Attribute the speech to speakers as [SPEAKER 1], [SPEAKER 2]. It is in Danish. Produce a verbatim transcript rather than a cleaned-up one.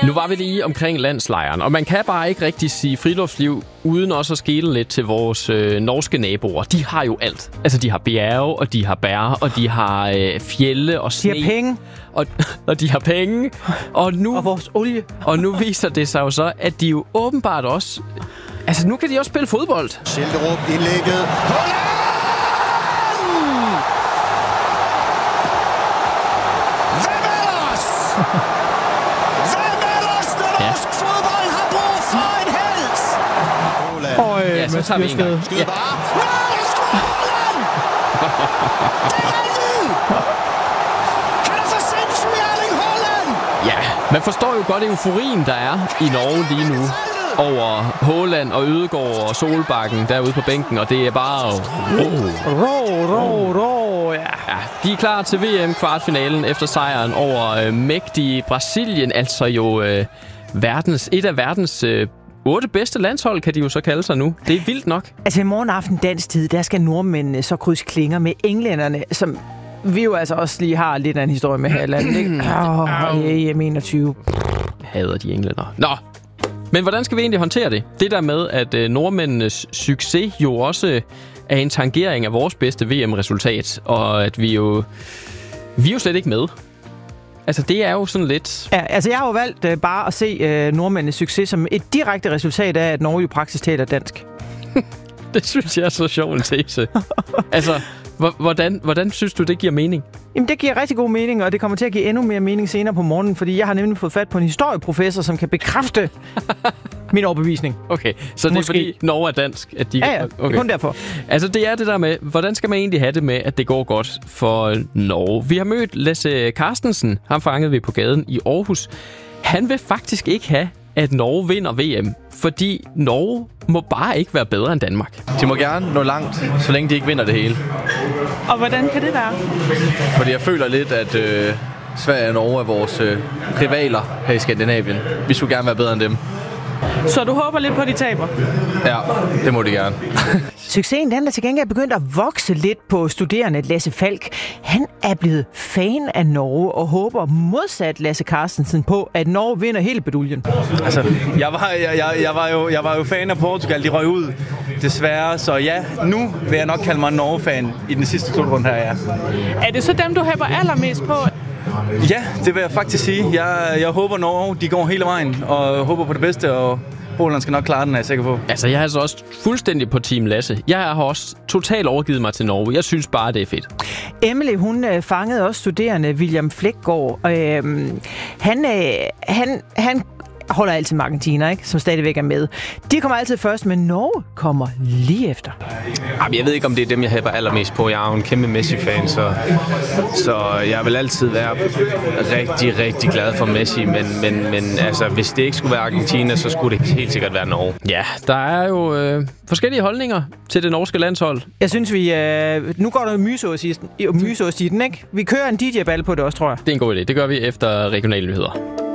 [SPEAKER 1] Nu var vi lige omkring landslejren, og man kan bare ikke rigtig sige friluftsliv, uden også at skele lidt til vores øh, norske naboer. De har jo alt. Altså, de har bjerge, og de har bær, og de har øh, fjelle og sne.
[SPEAKER 2] De har penge.
[SPEAKER 1] Og, og de har penge. Og, nu,
[SPEAKER 2] og vores olie.
[SPEAKER 1] Og nu viser det sig jo så, at de jo åbenbart også... Altså, nu kan de også spille fodbold.
[SPEAKER 3] Schilderup indlægget.
[SPEAKER 2] Øj,
[SPEAKER 1] ja, så tager vi en gang.
[SPEAKER 3] Skyder bare.
[SPEAKER 1] Ja, man forstår jo godt euforien, der er i Norge lige nu. Over Haaland og Ødegaard og Solbakken derude på bænken, og det er bare...
[SPEAKER 2] Rå, rå, rå, ja.
[SPEAKER 1] Ja, de er klar til V M-kvartfinalen efter sejren over øh, mægtige Brasilien, altså jo øh, verdens, et af verdens... Øh, otte bedste landshold, kan de jo så kalde sig nu. Det er vildt nok.
[SPEAKER 2] Altså i morgen aften dansk tid, der skal nordmændene så krydse klinger med englænderne, som vi jo altså også lige har lidt af en historie med her i landet, ikke? Åh, oh, E M enogtyve.
[SPEAKER 1] Hader de englænder. Nå, men hvordan skal vi egentlig håndtere det? Det der med, at øh, nordmændenes succes jo også øh, er en tangering af vores bedste V M-resultat, og at vi jo, vi er jo slet ikke med. Altså, det er jo sådan lidt...
[SPEAKER 2] Ja, altså jeg har jo valgt øh, bare at se øh, nordmændenes succes som et direkte resultat af, at Norge jo praktisk taler dansk.
[SPEAKER 1] Det synes jeg er så sjov en tese. Altså, hvordan, hvordan synes du, det giver mening?
[SPEAKER 2] Jamen, det giver rigtig god mening, og det kommer til at give endnu mere mening senere på morgenen, fordi jeg har nemlig fået fat på en historieprofessor, som kan bekræfte min overbevisning.
[SPEAKER 1] Okay, så det
[SPEAKER 2] Måske.
[SPEAKER 1] er fordi Norge er dansk, at de...
[SPEAKER 2] Ja, ja,
[SPEAKER 1] okay.
[SPEAKER 2] kun derfor.
[SPEAKER 1] Altså, det er det der med, hvordan skal man egentlig have det med, at det går godt for Norge? Vi har mødt Lasse Carstensen, ham fangede vi på gaden i Aarhus. Han vil faktisk ikke have, at Norge vinder V M, fordi Norge må bare ikke være bedre end Danmark.
[SPEAKER 4] De må gerne nå langt, så længe de ikke vinder det hele.
[SPEAKER 5] Og hvordan kan det være?
[SPEAKER 4] Fordi jeg føler lidt, at øh, Sverige og Norge er vores øh, rivaler her i Skandinavien. Vi skulle gerne være bedre end dem.
[SPEAKER 5] Så du håber lidt på, at de taber?
[SPEAKER 4] Ja, det må de gerne.
[SPEAKER 2] Succesen den er til gengæld begyndt at vokse lidt på studerende Lasse Falk. Han er blevet fan af Norge og håber modsat Lasse Carstensen på, at Norge vinder hele beduljen.
[SPEAKER 6] Altså, jeg var, jeg, jeg, jeg, var jo, jeg var jo fan af Portugal. De røg ud, desværre. Så ja, nu vil jeg nok kalde mig Norge-fan i den sidste slutrunde her, ja.
[SPEAKER 5] Er det så dem, du håber allermest på?
[SPEAKER 6] Ja, det vil jeg faktisk sige. Jeg, jeg håber Norge, de går hele vejen, og håber på det bedste, og Polen skal nok klare den, er jeg sikker på.
[SPEAKER 1] Altså, jeg er altså også fuldstændig på Team Lasse. Jeg har også totalt overgivet mig til Norge. Jeg synes bare, det er fedt.
[SPEAKER 2] Emily, hun øh, fangede også studerende William Flækgaard. Øh, han, øh, han, han holder altid med Argentina, ikke? Som stadigvæk er med. De kommer altid først, men Norge kommer lige efter.
[SPEAKER 7] Jeg ved ikke, om det er dem, jeg hæpper allermest på. Jeg er jo en kæmpe Messi-fan, så, så jeg vil altid være rigtig, rigtig glad for Messi. Men, men, men altså, hvis det ikke skulle være Argentina, så skulle det helt sikkert være Norge.
[SPEAKER 1] Ja, der er jo øh, forskellige holdninger til det norske landshold.
[SPEAKER 2] Jeg synes, vi... Øh, nu går der mysås i, mysås i den, ikke? Vi kører en D J-ball på det også, tror jeg.
[SPEAKER 1] Det er en god idé. Det gør vi efter regionale nyheder.